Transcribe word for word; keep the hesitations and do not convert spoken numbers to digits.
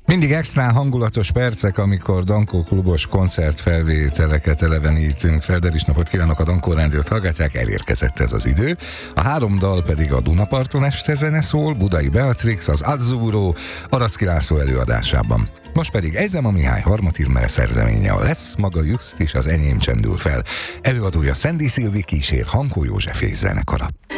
Mindig extra hangulatos percek, amikor Dankó klubos koncertfelvételeket elevenítünk fel, de is napot kívánok, a Dankó Rádiót hallgatják, elérkezett ez az idő. A három dal pedig a Dunaparton este zene szól, Budai Beatrix, az Azzurro, Aracki László előadásában. Most pedig Ejzema Mihály Harmatirmere szerzeménye a Lesz, maga Just is az Enyém csendül fel. Előadója Szendi Szilvi, kísér Hankó József és zenekara.